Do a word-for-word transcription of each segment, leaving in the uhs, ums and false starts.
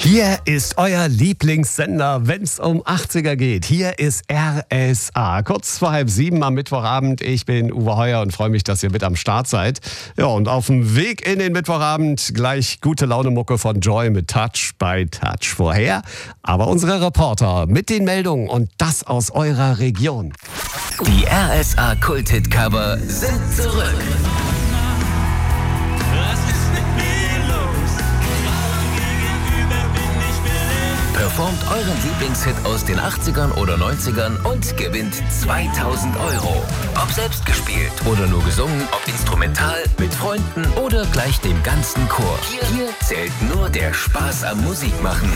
Hier ist euer Lieblingssender, wenn es um achtziger geht. Hier ist R S A. Kurz vor halb sieben am Mittwochabend. Ich bin Uwe Heuer und freue mich, dass ihr mit am Start seid. Ja, und auf dem Weg in den Mittwochabend gleich gute Laune-Mucke von Joy mit Touch by Touch vorher. Aber unsere Reporter mit den Meldungen und das aus eurer Region. Die R S A Kult-Hit-Cover sind zurück. Performt euren Lieblingshit aus den achtzigern oder neunzigern und gewinnt zweitausend Euro. Ob selbst gespielt oder nur gesungen, ob instrumental, mit Freunden oder gleich dem ganzen Chor. Hier, hier zählt nur der Spaß am Musikmachen.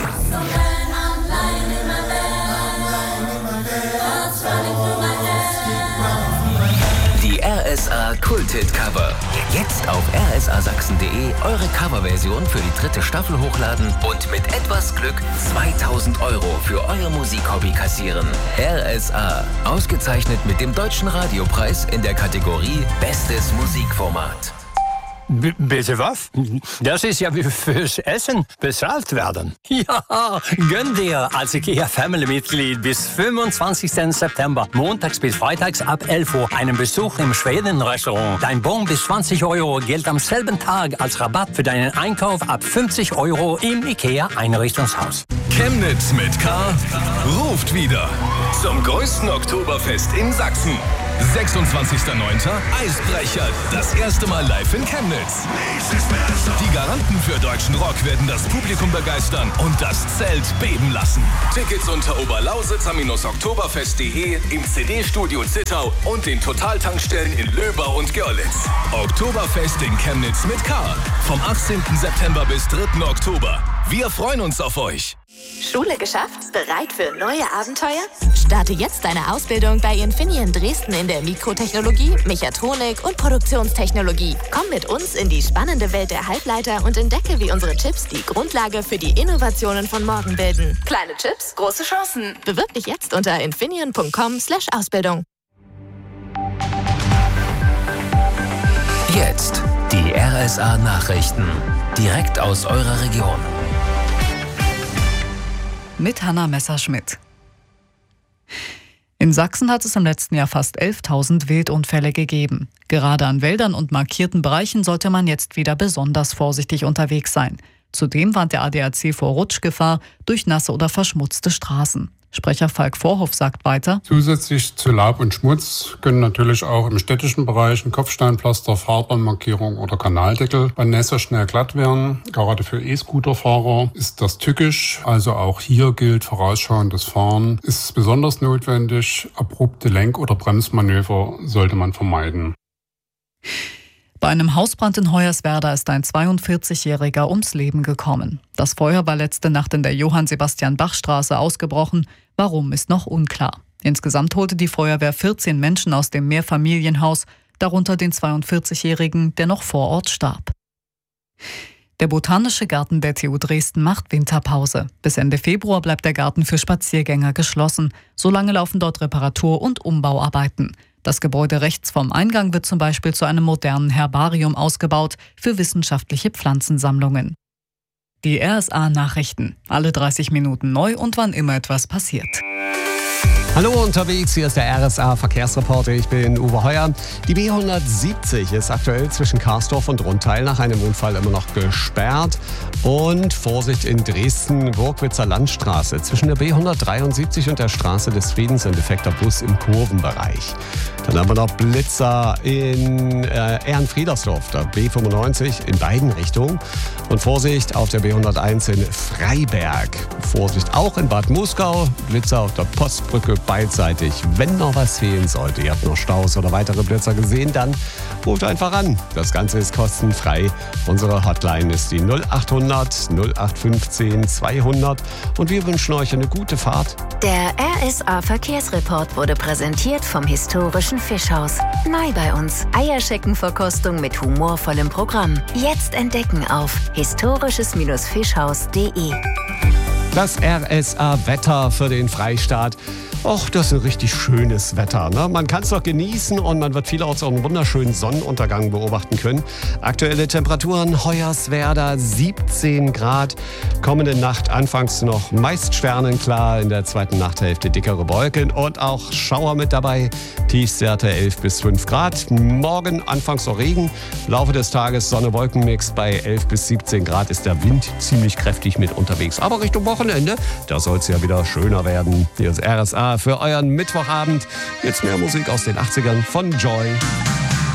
Die R S A Kult-Hit-Cover. Jetzt auf r s a sachsen punkt de eure Coverversion für die dritte Staffel hochladen und mit etwas Glück zweitausend Euro für euer Musikhobby kassieren. R S A. Ausgezeichnet mit dem Deutschen Radiopreis in der Kategorie Bestes Musikformat. B- bitte was? Das ist ja wie fürs Essen bezahlt werden. Ja, gönn dir als IKEA-Family-Mitglied bis fünfundzwanzigsten September, montags bis freitags ab elf Uhr, einen Besuch im Schweden-Restaurant. Dein Bon bis zwanzig Euro gilt am selben Tag als Rabatt für deinen Einkauf ab fünfzig Euro im IKEA-Einrichtungshaus. Chemnitz mit K ruft wieder zum größten Oktoberfest in Sachsen. sechsundzwanzigster neunter Eisbrecher, das erste Mal live in Chemnitz. Die Garanten für deutschen Rock werden das Publikum begeistern und das Zelt beben lassen. Tickets unter oberlausitzer-oktoberfest punkt de, im C D-Studio Zittau und den Totaltankstellen in Löber und Görlitz. Oktoberfest in Chemnitz mit K. Vom achtzehnten September bis dritten Oktober. Wir freuen uns auf euch. Schule geschafft? Bereit für neue Abenteuer? Starte jetzt deine Ausbildung bei Infineon Dresden in der Mikrotechnologie, Mechatronik und Produktionstechnologie. Komm mit uns in die spannende Welt der Halbleiter und entdecke, wie unsere Chips die Grundlage für die Innovationen von morgen bilden. Kleine Chips, große Chancen. Bewirb dich jetzt unter infineon punkt com slash Ausbildung. Jetzt die R S A Nachrichten. Direkt aus eurer Region. Mit Hanna Messerschmidt. In Sachsen hat es im letzten Jahr fast elftausend Wildunfälle gegeben. Gerade an Wäldern und markierten Bereichen sollte man jetzt wieder besonders vorsichtig unterwegs sein. Zudem warnt der A D A C vor Rutschgefahr durch nasse oder verschmutzte Straßen. Sprecher Falk Vorhoff sagt weiter: Zusätzlich zu Laub und Schmutz können natürlich auch im städtischen Bereich ein Kopfsteinpflaster, Fahrbahnmarkierung oder Kanaldeckel bei Nässe schnell glatt werden. Gerade für E-Scooter-Fahrer ist das tückisch. Also auch hier gilt vorausschauendes Fahren. Ist besonders notwendig. Abrupte Lenk- oder Bremsmanöver sollte man vermeiden. Bei einem Hausbrand in Hoyerswerda ist ein zweiundvierzigjähriger ums Leben gekommen. Das Feuer war letzte Nacht in der Johann-Sebastian-Bach-Straße ausgebrochen. Warum, ist noch unklar. Insgesamt holte die Feuerwehr vierzehn Menschen aus dem Mehrfamilienhaus, darunter den zweiundvierzigjährigen, der noch vor Ort starb. Der Botanische Garten der T U Dresden macht Winterpause. Bis Ende Februar bleibt der Garten für Spaziergänger geschlossen. Solange laufen dort Reparatur- und Umbauarbeiten. Das Gebäude rechts vom Eingang wird zum Beispiel zu einem modernen Herbarium ausgebaut für wissenschaftliche Pflanzensammlungen. Die R S A-Nachrichten. Alle dreißig Minuten neu und wann immer etwas passiert. Hallo unterwegs, hier ist der R S A-Verkehrsreporter, ich bin Uwe Heuer. Die B hundertsiebzig ist aktuell zwischen Karsdorf und Rundteil nach einem Unfall immer noch gesperrt. Und Vorsicht in Dresden, Burgwitzer Landstraße. Zwischen der B hundertdreiundsiebzig und der Straße des Friedens ein defekter Bus im Kurvenbereich. Dann haben wir noch Blitzer in äh, Ehrenfriedersdorf, der B fünfundneunzig in beiden Richtungen. Und Vorsicht auf der B hunderteins in Freiberg. Vorsicht auch in Bad Muskau, Blitzer auf der Postbrücke beidseitig. Wenn noch was fehlen sollte, ihr habt noch Staus oder weitere Blitzer gesehen, dann ruft einfach an. Das Ganze ist kostenfrei. Unsere Hotline ist die null achthundert null acht fünfzehn zweihundert und wir wünschen euch eine gute Fahrt. Der R S A-Verkehrsreport wurde präsentiert vom Historischen Fischhaus. Neu bei uns. Eierscheckenverkostung mit humorvollem Programm. Jetzt entdecken auf historisches Fischhaus punkt de. Das R S A-Wetter für den Freistaat. Och, das ist ein richtig schönes Wetter, ne? Man kann es doch genießen und man wird vielerorts auch einen wunderschönen Sonnenuntergang beobachten können. Aktuelle Temperaturen: Hoyerswerda siebzehn Grad, Kommende Nacht anfangs noch meist sternenklar, in der zweiten Nachthälfte dickere Wolken und auch Schauer mit dabei. Tiefstwerte elf bis fünf Grad. Morgen anfangs noch Regen. Im Laufe des Tages Sonne-Wolken-Mix. Bei elf bis siebzehn Grad ist der Wind ziemlich kräftig mit unterwegs. Aber Richtung Wochenende, da soll es ja wieder schöner werden. Hier ist R S A für euren Mittwochabend. Jetzt mehr Musik aus den achtzigern von Joy.